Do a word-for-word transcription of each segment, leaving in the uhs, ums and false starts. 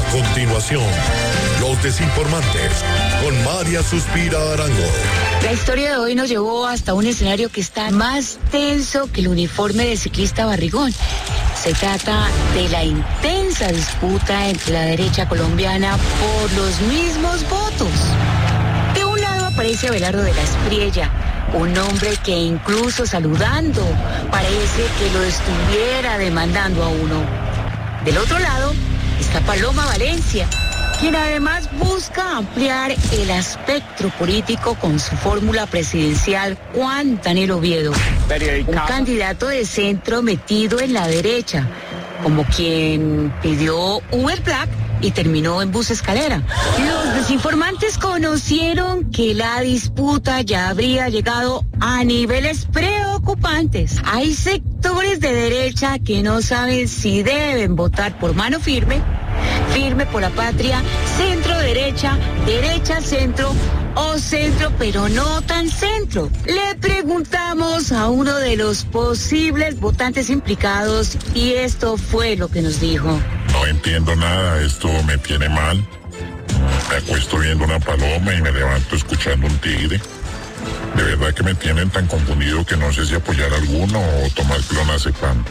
continuación, Los Desinformantes, con María Suspira Arango. La historia de hoy nos llevó hasta un escenario que está más tenso que el uniforme de ciclista barrigón. Se trata de la intensa disputa entre la derecha colombiana por los mismos votos. De un lado aparece Abelardo de la Espriella, un hombre que incluso saludando parece que lo estuviera demandando a uno. Del otro lado está Paloma Valencia, quien además busca ampliar el espectro político con su fórmula presidencial Juan Daniel Oviedo, un candidato de centro metido en la derecha, como quien pidió Uber Black y terminó en bus escalera. Los desinformantes conocieron que la disputa ya habría llegado a niveles preocupantes. Hay sectores de derecha que no saben si deben votar por mano firme, firme por la patria, centro derecha, derecha centro o centro pero no tan centro. Le preguntamos a uno de los posibles votantes implicados y esto fue lo que nos dijo. No entiendo nada, esto me tiene mal. Me acuesto viendo una paloma y me levanto escuchando un tigre. De verdad que me tienen tan confundido que no sé si apoyar a alguno o tomar clonazepam.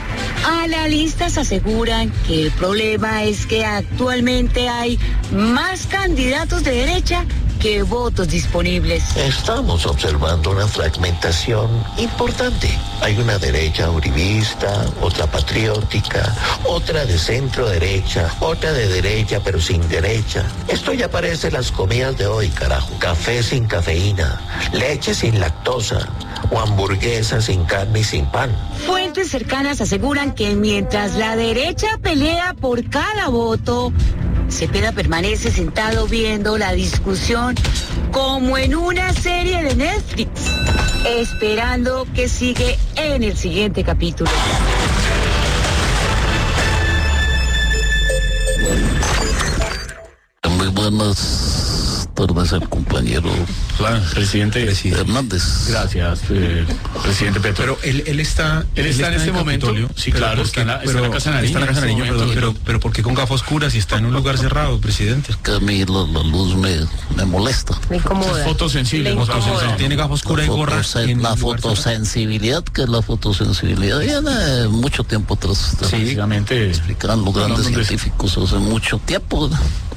Analistas aseguran que el problema es que actualmente hay más candidatos de derecha que votos disponibles. Estamos observando una fragmentación importante. Hay una derecha uribista, otra patriótica, otra de centro derecha, otra de derecha pero sin derecha. Esto ya parece las comidas de hoy, carajo. Café sin cafeína, leche sin lactosa o hamburguesa sin carne y sin pan. Fuentes cercanas aseguran que mientras la derecha pelea por cada voto, Cepeda permanece sentado viendo la discusión como en una serie de Netflix, esperando que sigue en el siguiente capítulo. Muy buenas tardes al compañero Hola, presidente. presidente Hernández. Gracias, eh, presidente Petro. Pero él, él está él, él está, está en este momento. Capitolio. Sí, claro, está en, la, pero, está en la Casa Nariño. Está en la Casa Nariño, este perdón, momento, pero, pero ¿por qué con gafas oscuras si está en un lugar cerrado, presidente? Que a mí la, la luz me, me molesta. Me incomoda. Fotosensible. Fotosensible. Tiene gafas oscuras y gorra. Fotosen, la fotosensibilidad, que es la fotosensibilidad, viene mucho tiempo atrás. Sí, básicamente. Explican los grandes científicos hace mucho tiempo.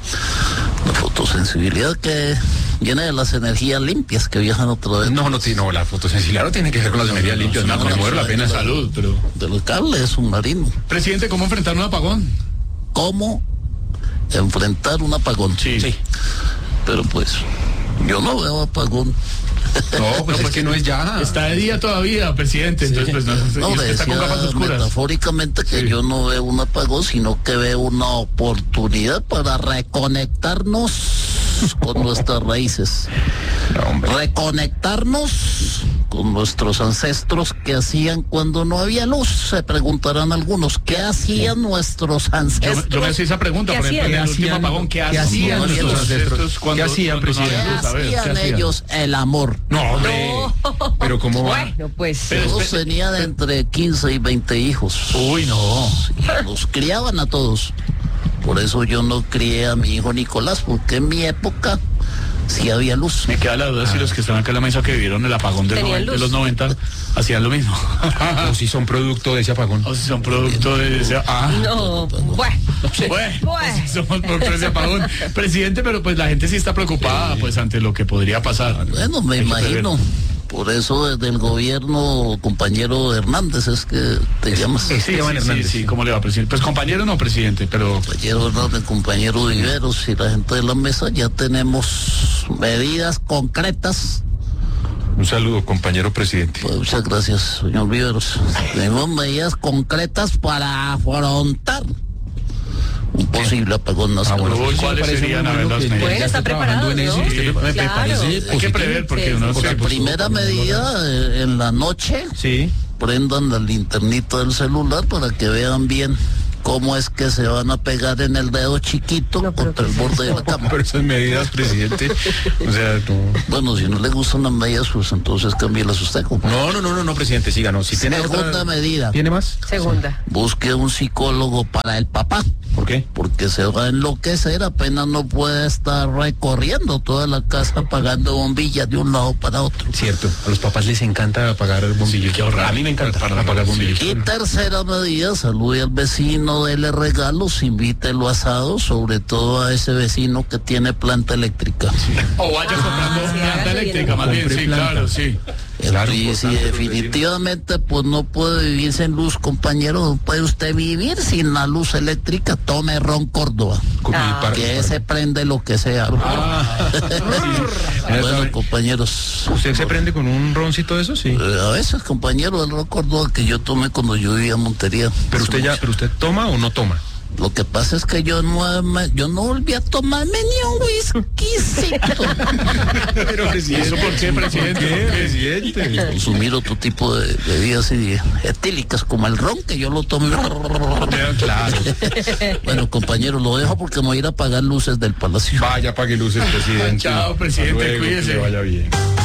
La fotosensibilidad que viene de las energías limpias que viajan otra vez. No, no, no, la fotosensibilidad no tiene que ver con las energías limpias. No, me muero la pena. Salud, pero... Del cable submarino. Presidente, ¿cómo enfrentar un apagón? ¿Cómo enfrentar un apagón? Sí. sí. Pero pues, yo no veo apagón. No, pues no, es que no es ya. Está de día todavía, presidente. Sí. Entonces, pues no, no usted está con gafas oscuras. Metafóricamente que sí. Yo no veo un apagón, sino que veo una oportunidad para reconectarnos con nuestras raíces. No, reconectarnos con nuestros ancestros. ¿Qué hacían cuando no había luz? Se preguntarán algunos. ¿Qué hacían nuestros ancestros? Yo, yo me hacía esa pregunta, por ejemplo, en el último apagón. ¿Qué hacían, hacían nuestros ancestros? Cuando, ¿Qué hacían, presidente? ¿Qué hacían ellos? El amor. No, hombre. No. Pero como bueno, pues. Todos tenían entre quince y veinte hijos. Uy, no. Sí, los criaban a todos. Por eso yo no crié a mi hijo Nicolás, porque en mi época sí había luz. Me queda la duda ah. si los que están acá en la mesa que vivieron el apagón de, no, de los noventa hacían lo mismo. O si son producto de ese apagón. O si son producto de ese ah. No, bueno. Bueno, bueno. Si somos producto de ese apagón. Presidente, pero pues la gente sí está preocupada sí. pues ante lo que podría pasar. Bueno, me Hay imagino. Por eso desde el gobierno, compañero Hernández, es que te llamas. Sí, sí, sí, sí, sí, ¿cómo le va, presidente? Pues compañero no, presidente, pero... Compañero Hernández, compañero Viveros y la gente de la mesa, ya tenemos medidas concretas. Un saludo, compañero presidente. Pues muchas gracias, señor Viveros. Tenemos medidas concretas para afrontar un posible apagón nacional. Ah, bueno, ¿cuáles serían a ver las medidas? Bueno, está preparado, ¿no? Sí, sí, me claro. parece hay que prever porque sí, uno sí, se... La primera medida, eh, en la noche, sí. prendan la linternita del celular para que vean bien ¿cómo es que se van a pegar en el dedo chiquito No, pero contra el borde de la cama? Pero esas medidas, presidente, o sea, no. Bueno, si no le gustan las medidas, pues entonces cámbielas usted, compadre. No, no, no, no, no, presidente, siga, no. Si tiene Segunda otra... medida. ¿Tiene más? Segunda. Busque un psicólogo para el papá. ¿Por qué? Porque se va a enloquecer, apenas no puede estar recorriendo toda la casa apagando bombillas de un lado para otro. Cierto, a los papás les encanta apagar el bombillo. qué horror. A mí me encanta Para- apagar sí. bombillos. Y tercera medida, salude al vecino, dele regalos, invítelo a asado, sobre todo a ese vecino que tiene planta eléctrica. O vaya comprando sí, planta ahora eléctrica, más bien, Compre sí, planta. claro, sí. Claro, y si importante, definitivamente pues no puede vivir sin luz, compañero, no puede usted vivir sin la luz eléctrica, tome ron Córdoba, Como Ah. para- que ese prende lo que sea. Bueno, compañeros, ¿Usted se prende con un roncito de eso? Sí. eh, a veces, compañero, el ron Córdoba que yo tomé cuando yo vivía en Montería. Pero hace usted ya, mucho. pero usted toma o no toma. Lo que pasa es que yo no, me- yo no volví a tomarme ni un whiskycito. Pero presidente, ¿Eso por qué, presidente? ¿Por qué? presidente? Consumir otro tipo de bebidas así etílicas como el ron, que yo lo tomo. Claro. Bueno, compañero, lo dejo porque me voy a ir a apagar luces del palacio. Vaya, apague luces, presidente. Chao, presidente, Hasta luego, cuídese. Que le vaya bien.